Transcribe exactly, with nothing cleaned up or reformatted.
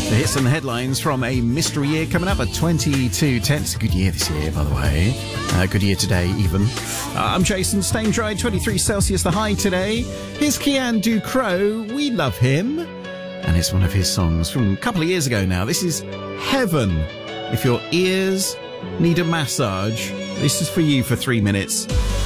The hits and the headlines from a mystery year coming up at twenty-two ten. It's a good year this year, by the way. Uh, good year today, even. Uh, I'm Jason, staying dry, twenty-three Celsius the high today. Here's Kian Ducrot, We Love Him. And it's one of his songs from a couple of years ago now. This is Heaven. If your ears need a massage, this is for you for three minutes.